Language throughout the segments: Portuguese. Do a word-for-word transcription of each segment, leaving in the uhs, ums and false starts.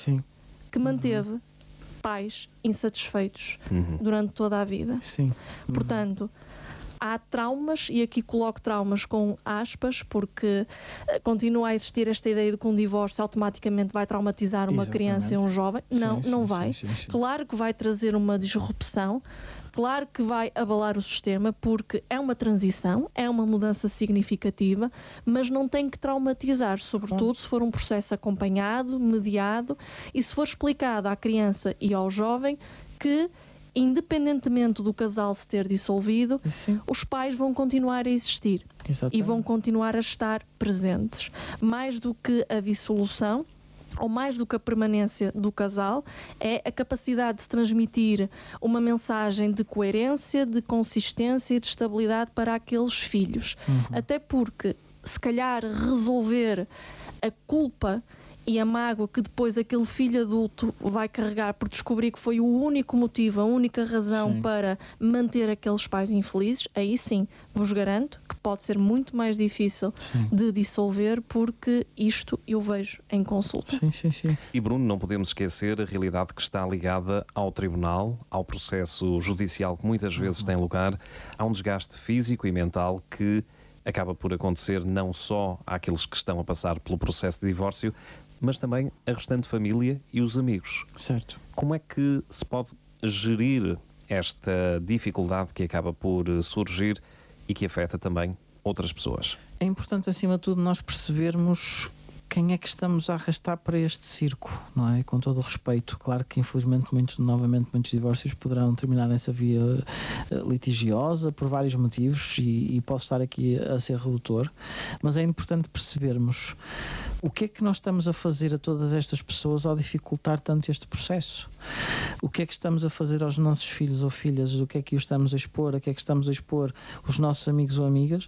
Sim. que manteve uhum. pais insatisfeitos uhum. durante toda a vida. Sim. Uhum. Portanto, há traumas, e aqui coloco traumas com aspas, porque continua a existir esta ideia de que um divórcio automaticamente vai traumatizar uma Exatamente. criança e um jovem. Sim, não, sim, não sim, vai. Sim, sim, sim. Claro que vai trazer uma disrupção, claro que vai abalar o sistema, porque é uma transição, é uma mudança significativa, mas não tem que traumatizar, sobretudo se for um processo acompanhado, mediado, e se for explicado à criança e ao jovem que, independentemente do casal se ter dissolvido, Sim. os pais vão continuar a existir. Exatamente. E vão continuar a estar presentes. Mais do que a dissolução, ou mais do que a permanência do casal, é a capacidade de se transmitir uma mensagem de coerência, de consistência e de estabilidade para aqueles filhos. Uhum. Até porque, se calhar, resolver a culpa e a mágoa que depois aquele filho adulto vai carregar por descobrir que foi o único motivo, a única razão sim. para manter aqueles pais infelizes, aí sim, vos garanto que pode ser muito mais difícil sim. de dissolver, porque isto eu vejo em consulta. Sim, sim, sim. E Bruno, não podemos esquecer a realidade que está ligada ao tribunal, ao processo judicial que muitas vezes uhum. tem lugar, há um desgaste físico e mental que acaba por acontecer não só àqueles que estão a passar pelo processo de divórcio, mas também a restante família e os amigos. Certo. Como é que se pode gerir esta dificuldade que acaba por surgir e que afeta também outras pessoas? É importante, acima de tudo, nós percebermos quem é que estamos a arrastar para este circo, não é? Com todo o respeito. Claro que, infelizmente, muitos, novamente, muitos divórcios poderão terminar nessa via uh, litigiosa por vários motivos, e, e posso estar aqui a ser redutor, mas é importante percebermos o que é que nós estamos a fazer a todas estas pessoas ao dificultar tanto este processo. O que é que estamos a fazer aos nossos filhos ou filhas, o que é que os estamos a expor, a que é que estamos a expor os nossos amigos ou amigas,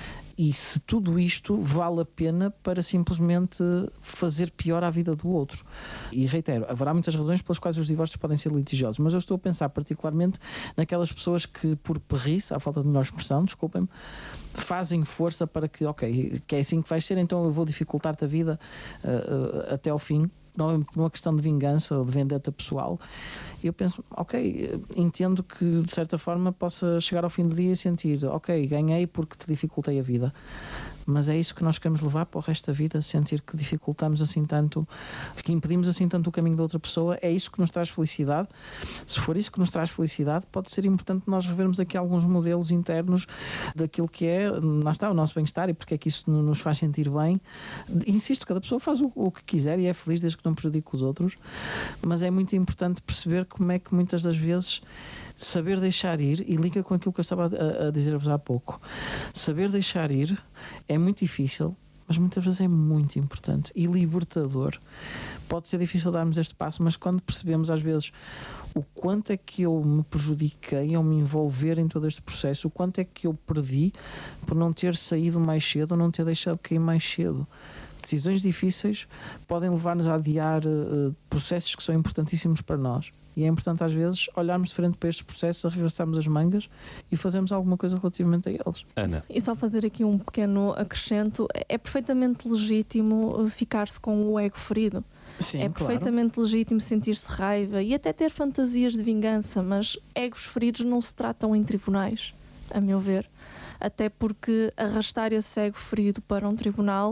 e se tudo isto vale a pena para simplesmente fazer pior à vida do outro. E reitero, haverá muitas razões pelas quais os divórcios podem ser litigiosos, mas eu estou a pensar particularmente naquelas pessoas que, por perrice, à falta de melhor expressão, desculpem-me, fazem força para que, ok, que é assim que vai ser, então eu vou dificultar-te a vida uh, uh, até ao fim. Não é uma questão de vingança ou de vendetta pessoal. Eu penso, ok, entendo que de certa forma possa chegar ao fim do dia e sentir, ok, ganhei porque te dificultei a vida, mas é isso que nós queremos levar para o resto da vida, sentir que dificultamos assim tanto, que impedimos assim tanto o caminho da outra pessoa. É isso que nos traz felicidade? Se for isso que nos traz felicidade, pode ser importante nós revermos aqui alguns modelos internos daquilo que é, lá está, o nosso bem-estar e porque é que isso nos faz sentir bem. Insisto, cada pessoa faz o, o que quiser e é feliz desde que não prejudique os outros, mas é muito importante perceber como é que muitas das vezes saber deixar ir, e liga com aquilo que eu estava a, a dizer-vos há pouco, saber deixar ir é muito difícil, mas muitas vezes é muito importante e libertador. Pode ser difícil darmos este passo, mas quando percebemos às vezes o quanto é que eu me prejudiquei ao me envolver em todo este processo, o quanto é que eu perdi por não ter saído mais cedo ou não ter deixado cair mais cedo. Decisões difíceis podem levar-nos a adiar uh, processos que são importantíssimos para nós. E é importante às vezes olharmos de frente para estes processos, arregaçarmos as mangas e fazermos alguma coisa relativamente a eles. Ana. E só fazer aqui um pequeno acrescento, é perfeitamente legítimo ficar-se com o ego ferido. Sim, é perfeitamente claro. legítimo sentir-se raiva e até ter fantasias de vingança, mas egos feridos não se tratam em tribunais, a meu ver. Até porque arrastar esse ego ferido para um tribunal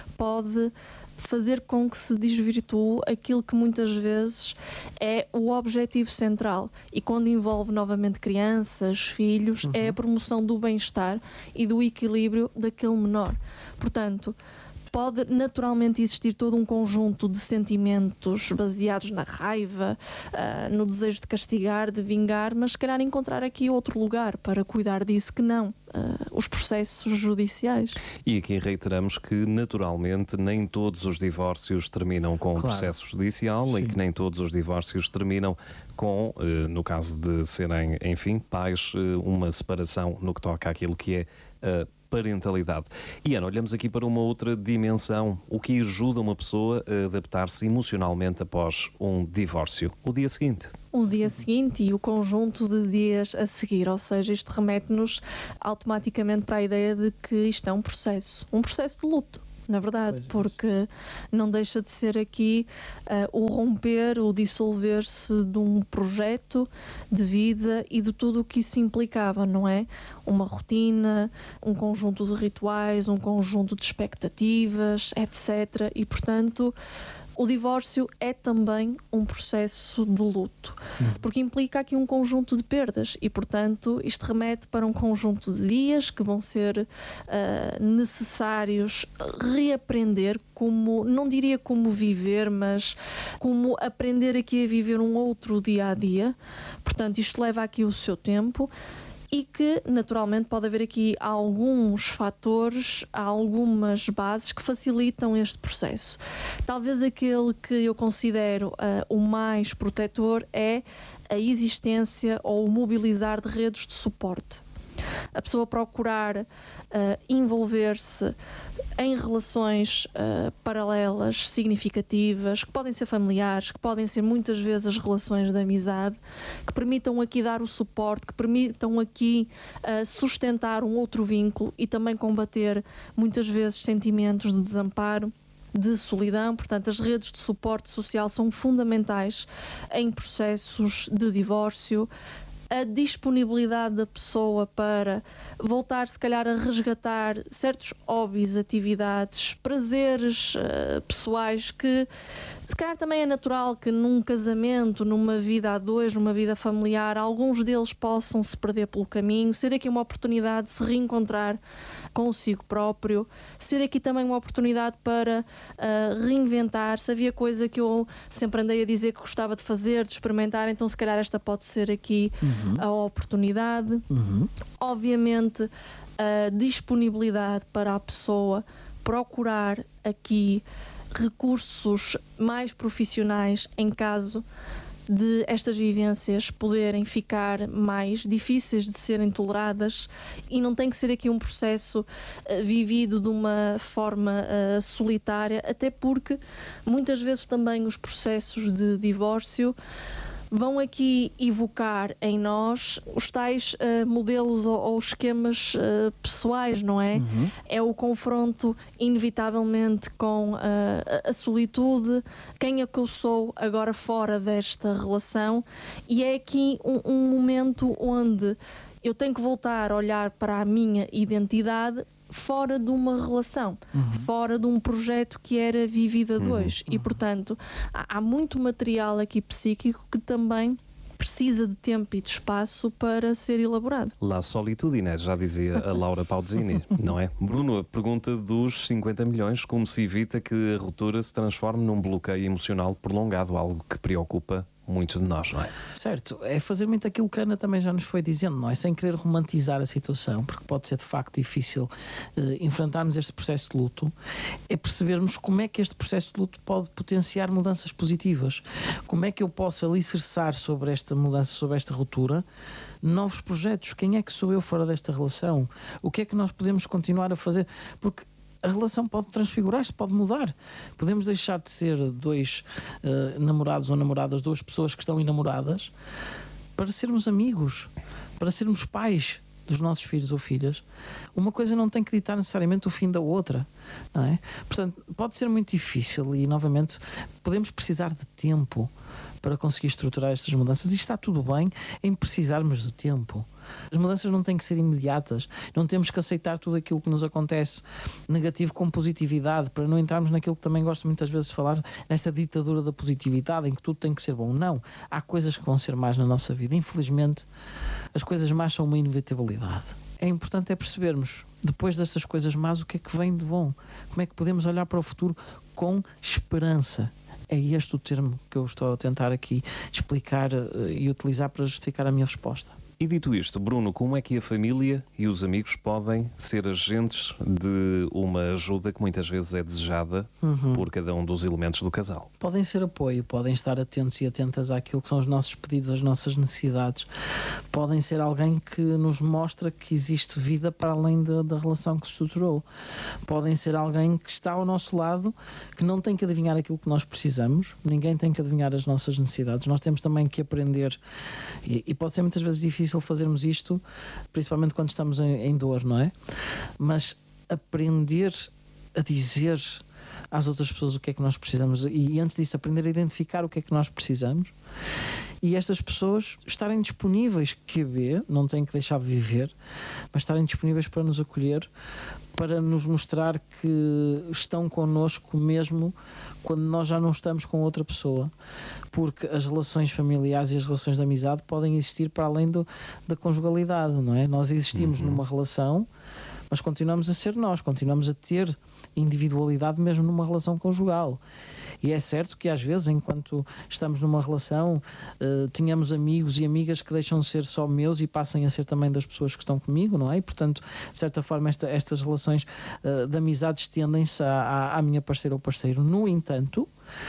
pode fazer com que se desvirtue aquilo que muitas vezes é o objetivo central, e quando envolve novamente crianças, filhos, uhum. é a promoção do bem-estar e do equilíbrio daquele menor. Portanto, pode naturalmente existir todo um conjunto de sentimentos baseados na raiva, uh, no desejo de castigar, de vingar, mas se calhar encontrar aqui outro lugar para cuidar disso que não uh, os processos judiciais. E aqui reiteramos que naturalmente nem todos os divórcios terminam com o claro. processo judicial, Sim. e que nem todos os divórcios terminam com, uh, no caso de serem, enfim, pais, uh, uma separação no que toca àquilo que é uh, parentalidade. E Ana, olhamos aqui para uma outra dimensão, o que ajuda uma pessoa a adaptar-se emocionalmente após um divórcio. O dia seguinte. O dia seguinte e o conjunto de dias a seguir, ou seja, isto remete-nos automaticamente para a ideia de que isto é um processo, um processo de luto. na verdade, Pois é, porque não deixa de ser aqui uh, o romper, o dissolver-se de um projeto de vida e de tudo o que isso implicava, não é? Uma rotina, um conjunto de rituais, um conjunto de expectativas, etcétera. E, portanto, o divórcio é também um processo de luto, porque implica aqui um conjunto de perdas e, portanto, isto remete para um conjunto de dias que vão ser uh, necessários reaprender como, não diria como viver, mas como aprender aqui a viver um outro dia-a-dia. Portanto, isto leva aqui o seu tempo. E que, naturalmente, pode haver aqui alguns fatores, algumas bases que facilitam este processo. Talvez aquele que eu considero uh, o mais protetor é a existência ou o mobilizar de redes de suporte. A pessoa procurar uh, envolver-se em relações uh, paralelas, significativas, que podem ser familiares, que podem ser muitas vezes as relações de amizade, que permitam aqui dar o suporte, que permitam aqui uh, sustentar um outro vínculo e também combater muitas vezes sentimentos de desamparo, de solidão. Portanto, as redes de suporte social são fundamentais em processos de divórcio. A disponibilidade da pessoa para voltar, se calhar, a resgatar certos hobbies, atividades, prazeres uh, pessoais que, se calhar, também é natural que num casamento, numa vida a dois, numa vida familiar, alguns deles possam se perder pelo caminho, ser aqui uma oportunidade de se reencontrar consigo próprio, ser aqui também uma oportunidade para uh, reinventar. Se havia coisa que eu sempre andei a dizer que gostava de fazer, de experimentar, então se calhar esta pode ser aqui uhum. a oportunidade. Uhum. Obviamente, a disponibilidade para a pessoa procurar aqui recursos mais profissionais em caso de estas vivências poderem ficar mais difíceis de serem toleradas, e não tem que ser aqui um processo uh, vivido de uma forma uh, solitária, até porque muitas vezes também os processos de divórcio vão aqui evocar em nós os tais uh, modelos ou, ou esquemas uh, pessoais, não é? Uhum. É o confronto, inevitavelmente, com uh, a solitude, quem é que eu sou agora fora desta relação, e é aqui um, um momento onde eu tenho que voltar a olhar para a minha identidade fora de uma relação, uhum. fora de um projeto que era vivido a dois. Uhum. E, portanto, há, há muito material aqui psíquico que também precisa de tempo e de espaço para ser elaborado. La solitudine, já dizia a Laura Pausini, não é? Bruno, a pergunta dos cinquenta milhões, como se evita que a ruptura se transforme num bloqueio emocional prolongado, algo que preocupa muitos de nós, não é? Certo, é fazer muito aquilo que a Ana também já nos foi dizendo, não é? Sem querer romantizar a situação, porque pode ser de facto difícil uh, enfrentarmos este processo de luto, é percebermos como é que este processo de luto pode potenciar mudanças positivas, como é que eu posso alicerçar sobre esta mudança, sobre esta ruptura, novos projetos. Quem é que sou eu fora desta relação? O que é que nós podemos continuar a fazer? Porque a relação pode transfigurar-se, pode mudar. Podemos deixar de ser dois uh, namorados ou namoradas, duas pessoas que estão enamoradas, para sermos amigos, para sermos pais dos nossos filhos ou filhas. Uma coisa não tem que ditar necessariamente o fim da outra, não é? Portanto, pode ser muito difícil e, novamente, podemos precisar de tempo para conseguir estruturar estas mudanças, e está tudo bem em precisarmos de tempo. As mudanças não têm que ser imediatas, não temos que aceitar tudo aquilo que nos acontece negativo com positividade, para não entrarmos naquilo que também gosto muitas vezes de falar, nesta ditadura da positividade, em que tudo tem que ser bom. Não, há coisas que vão ser más na nossa vida. Infelizmente, as coisas más são uma inevitabilidade. É importante é percebermos, depois dessas coisas más, o que é que vem de bom, como é que podemos olhar para o futuro com esperança. É este o termo que eu estou a tentar aqui explicar uh, e utilizar para justificar a minha resposta. E dito isto, Bruno, como é que a família e os amigos podem ser agentes de uma ajuda que muitas vezes é desejada uhum. por cada um dos elementos do casal? Podem ser apoio, podem estar atentos e atentas àquilo que são os nossos pedidos, as nossas necessidades. Podem ser alguém que nos mostra que existe vida para além da, da relação que se estruturou. Podem ser alguém que está ao nosso lado, que não tem que adivinhar aquilo que nós precisamos, ninguém tem que adivinhar as nossas necessidades. Nós temos também que aprender, e, e pode ser muitas vezes difícil fazermos isto, principalmente quando estamos em, em dor, não é? Mas aprender a dizer às outras pessoas o que é que nós precisamos e, antes disso, aprender a identificar o que é que nós precisamos e estas pessoas estarem disponíveis, que vê, não têm que deixar de viver, mas estarem disponíveis para nos acolher, para nos mostrar que estão connosco mesmo quando nós já não estamos com outra pessoa, porque as relações familiares e as relações de amizade podem existir para além do, da conjugalidade, não é? Nós existimos uhum. numa relação, mas continuamos a ser nós, continuamos a ter individualidade mesmo numa relação conjugal. E é certo que às vezes, enquanto estamos numa relação, uh, tínhamos amigos e amigas que deixam de ser só meus e passem a ser também das pessoas que estão comigo, não é? E, portanto, de certa forma, esta, estas relações uh, de amizade estendem-se à, à, à minha parceira ou parceiro. No entanto,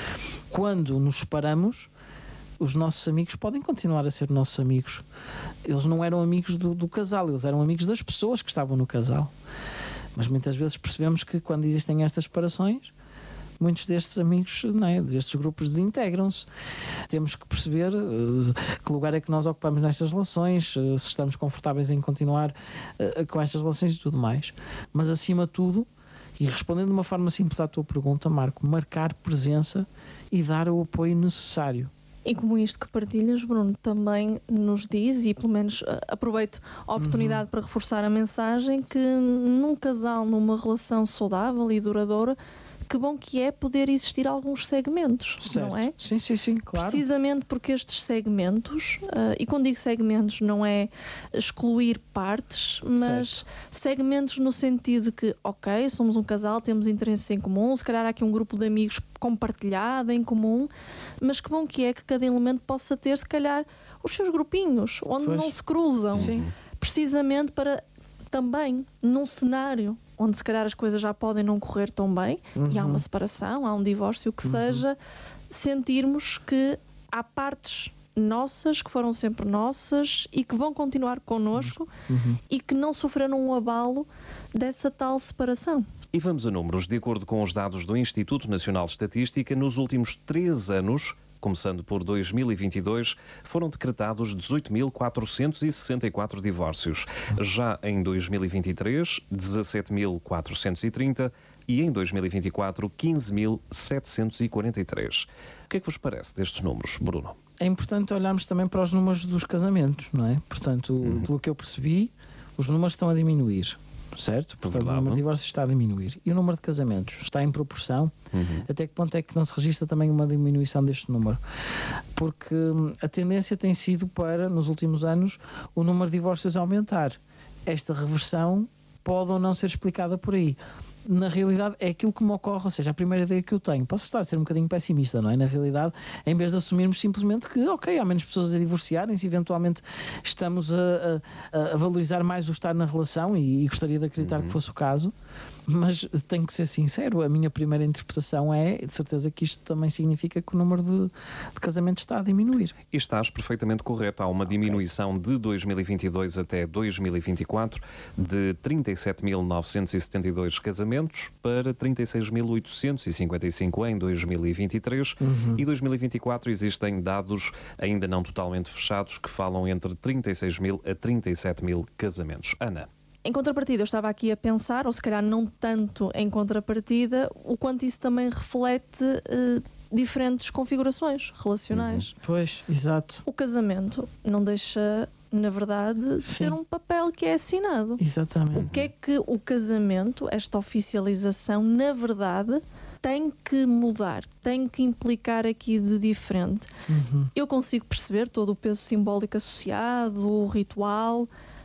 quando nos separamos, os nossos amigos podem continuar a ser nossos amigos. Eles não eram amigos do, do casal, eles eram amigos das pessoas que estavam no casal. Mas muitas vezes percebemos que quando existem estas separações, muitos destes amigos, não é, destes grupos desintegram-se. Temos que perceber uh, que lugar é que nós ocupamos nestas relações, uh, se estamos confortáveis em continuar uh, com estas relações e tudo mais. Mas acima de tudo, e respondendo de uma forma simples à tua pergunta, Marco, marcar presença e dar o apoio necessário. E como isto que partilhas, Bruno, também nos diz, e pelo menos aproveito a oportunidade uhum. para reforçar a mensagem, que num casal, numa relação saudável e duradoura, que bom que é poder existir alguns segmentos, certo. Não é? Sim, sim, sim, claro. Precisamente porque estes segmentos, uh, e quando digo segmentos não é excluir partes, mas certo. Segmentos no sentido de que, ok, somos um casal, temos interesses em comum, se calhar há aqui um grupo de amigos compartilhado em comum, mas que bom que é que cada elemento possa ter, se calhar, os seus grupinhos, onde pois. Não se cruzam. Sim. Precisamente para também, num cenário onde se calhar as coisas já podem não correr tão bem, uhum. e há uma separação, há um divórcio, o que uhum. seja, sentirmos que há partes nossas, que foram sempre nossas e que vão continuar connosco uhum. e que não sofreram um abalo dessa tal separação. E vamos a números. De acordo com os dados do Instituto Nacional de Estatística, nos últimos três anos, começando por dois mil e vinte e dois, foram decretados dezoito mil quatrocentos e sessenta e quatro divórcios. Já em dois mil e vinte e três, dezassete mil quatrocentos e trinta e em dois mil e vinte e quatro, quinze mil setecentos e quarenta e três. O que é que vos parece destes números, Bruno? É importante olharmos também para os números dos casamentos, não é? Portanto, uhum. pelo que eu percebi, os números estão a diminuir. Certo? Portanto, o número de divórcios está a diminuir. E o número de casamentos está em proporção? Uhum. Até que ponto é que não se registra também uma diminuição deste número? Porque a tendência tem sido para, nos últimos anos, o número de divórcios aumentar. Esta reversão pode ou não ser explicada por aí. Na realidade é aquilo que me ocorre, ou seja, a primeira ideia que eu tenho. Posso estar a ser um bocadinho pessimista, não é? Na realidade, em vez de assumirmos simplesmente que, ok, há menos pessoas a divorciarem-se, eventualmente estamos a, a, a valorizar mais o estar na relação, e, e gostaria de acreditar uhum. que fosse o caso, mas tenho que ser sincero, a minha primeira interpretação é, de certeza, que isto também significa que o número de, de casamentos está a diminuir. E estás perfeitamente correto. Há uma okay. diminuição de dois mil e vinte e dois até dois mil e vinte e quatro de trinta e sete mil novecentos e setenta e dois casamentos para trinta e seis mil oitocentos e cinquenta e cinco em dois mil e vinte e três uhum. e dois mil e vinte e quatro existem dados ainda não totalmente fechados que falam entre trinta e seis mil a trinta e sete mil casamentos. Ana? Em contrapartida, eu estava aqui a pensar, ou se calhar não tanto em contrapartida, o quanto isso também reflete uh, diferentes configurações relacionais. Uhum. Pois, exato. O casamento não deixa, na verdade, Sim. ser um papel que é assinado. Exatamente. O que é que o casamento, esta oficialização, na verdade, tem que mudar, tem que implicar aqui de diferente? Uhum. Eu consigo perceber todo o peso simbólico associado, o ritual,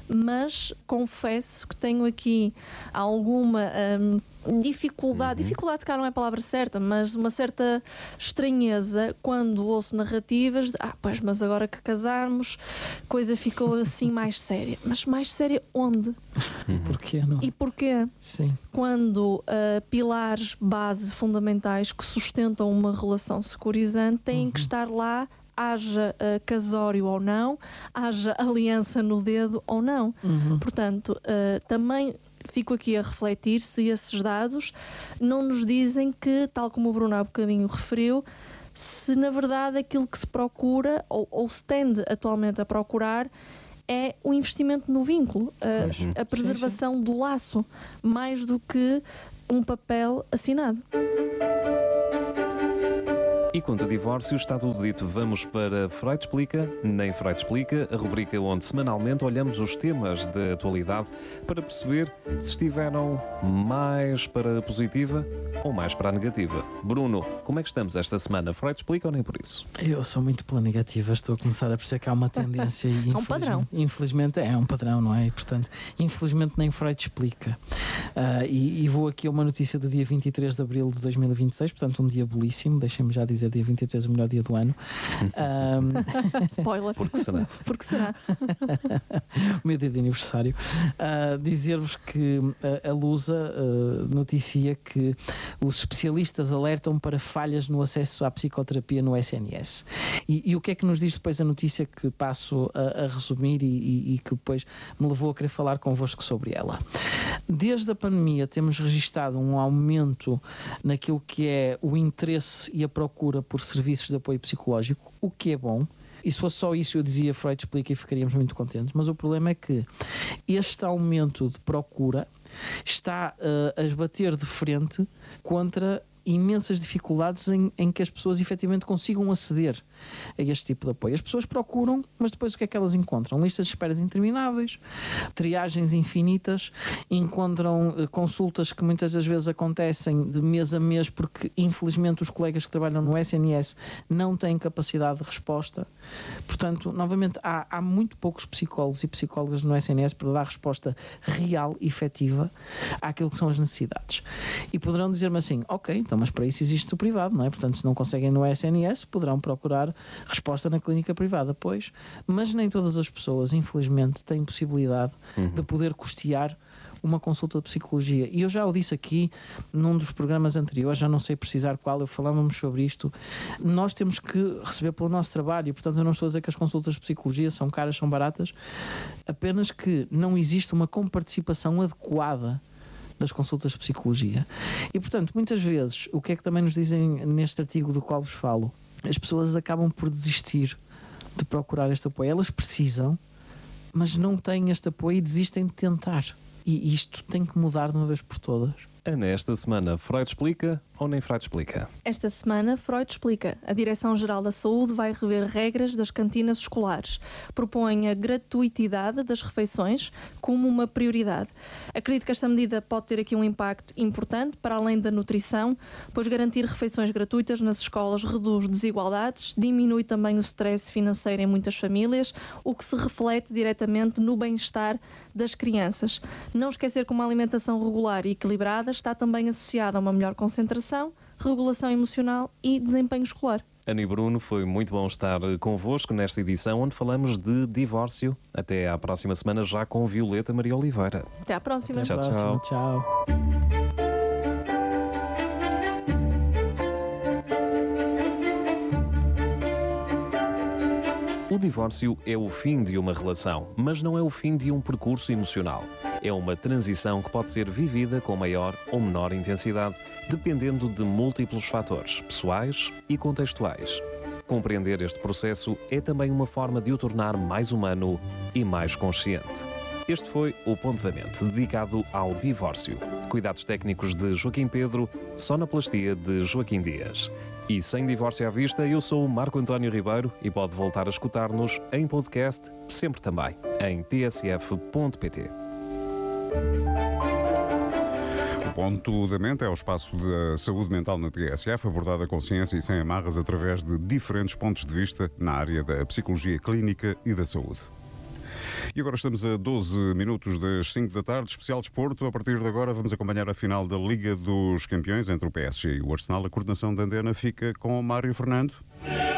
mas confesso que tenho aqui alguma hum, dificuldade, uhum. dificuldade se calhar não é a palavra certa, mas uma certa estranheza quando ouço narrativas de, ah, pois, mas agora que casarmos, coisa ficou assim mais séria. Mas mais séria onde? Uhum. Porquê não? E porquê? Sim. Quando uh, pilares base fundamentais que sustentam uma relação securizante têm uhum. que estar lá, haja uh, casório ou não, haja aliança no dedo ou não. Uhum. Portanto, uh, também fico aqui a refletir se esses dados não nos dizem que, tal como o Bruno há bocadinho referiu, se na verdade aquilo que se procura ou, ou se tende atualmente a procurar é o investimento no vínculo, a, a preservação sim, sim. do laço, mais do que um papel assinado. E quanto a divórcio, está tudo dito. Vamos para Freud Explica, Nem Freud Explica, a rubrica onde semanalmente olhamos os temas da atualidade para perceber se estiveram mais para a positiva ou mais para a negativa. Bruno, como é que estamos esta semana? Freud Explica ou nem por isso? Eu sou muito pela negativa, estou a começar a perceber que há uma tendência e é um padrão. Infelizmente é um padrão, não é? E, portanto, infelizmente nem Freud explica. Uh, e, e vou aqui a uma notícia do dia vinte e três de abril de dois mil e vinte e seis, portanto um dia belíssimo, deixem-me já dizer, dia vinte e três, o melhor dia do ano. Um... Spoiler. Porque será? Porque será? O meu dia de aniversário. Uh, dizer-vos que a, a Lusa uh, noticia que os especialistas alertam para falhas no acesso à psicoterapia no S N S. E, e o que é que nos diz depois a notícia que passo a, a resumir e, e, e que depois me levou a querer falar convosco sobre ela? Desde a pandemia temos registado um aumento naquilo que é o interesse e a procura por serviços de apoio psicológico, o que é bom. E se fosse só isso, eu dizia Freud Explica e ficaríamos muito contentes. Mas o problema é que este aumento de procura está uh, a esbater de frente contra imensas dificuldades em, em que as pessoas efetivamente consigam aceder a este tipo de apoio. As pessoas procuram, mas depois o que é que elas encontram? Listas de esperas intermináveis, triagens infinitas, encontram uh, consultas que muitas das vezes acontecem de mês a mês porque infelizmente os colegas que trabalham no S N S não têm capacidade de resposta. Portanto, novamente, há, há muito poucos psicólogos e psicólogas no S N S para dar resposta real e efetiva àquilo que são as necessidades. E poderão dizer-me assim, ok, então mas para isso existe o privado, não é? Portanto, se não conseguem no S N S, poderão procurar resposta na clínica privada, pois, mas nem todas as pessoas, infelizmente, têm possibilidade uhum. de poder custear uma consulta de psicologia. E eu já o disse aqui num dos programas anteriores, já não sei precisar qual, eu falávamos sobre isto. Nós temos que receber pelo nosso trabalho, e portanto eu não estou a dizer que as consultas de psicologia são caras, são baratas, apenas que não existe uma comparticipação adequada das consultas de psicologia. E, portanto, muitas vezes, o que é que também nos dizem neste artigo do qual vos falo? As pessoas acabam por desistir de procurar este apoio. Elas precisam, mas não têm este apoio e desistem de tentar. E isto tem que mudar de uma vez por todas. Nesta semana, Freud Explica ou nem Freud Explica? Esta semana, Freud Explica. A Direção-Geral da Saúde vai rever regras das cantinas escolares. Propõe a gratuitidade das refeições como uma prioridade. Acredito que esta medida pode ter aqui um impacto importante para além da nutrição, pois garantir refeições gratuitas nas escolas reduz desigualdades, diminui também o stress financeiro em muitas famílias, o que se reflete diretamente no bem-estar das crianças. Não esquecer que uma alimentação regular e equilibrada está também associada a uma melhor concentração, regulação emocional e desempenho escolar. Ana e Bruno, foi muito bom estar convosco nesta edição onde falamos de divórcio. Até à próxima semana já com Violeta Maria Oliveira. Até à próxima. Até à tchau, próxima. tchau. Tchau. O divórcio é o fim de uma relação, mas não é o fim de um percurso emocional. É uma transição que pode ser vivida com maior ou menor intensidade, dependendo de múltiplos fatores, pessoais e contextuais. Compreender este processo é também uma forma de o tornar mais humano e mais consciente. Este foi o Ponto da Mente, dedicado ao divórcio. Cuidados técnicos de Joaquim Pedro, sonoplastia de Joaquim Dias. E sem divórcio à vista, eu sou o Marco António Ribeiro e pode voltar a escutar-nos em podcast, sempre também, em t s f ponto p t. O Ponto da Mente é o espaço da saúde mental na T S F, abordada com ciência e sem amarras através de diferentes pontos de vista na área da psicologia clínica e da saúde. E agora estamos a doze minutos das cinco da tarde, especial desporto. A partir de agora vamos acompanhar a final da Liga dos Campeões entre o P S G e o Arsenal. A coordenação da Antena fica com o Mário Fernando.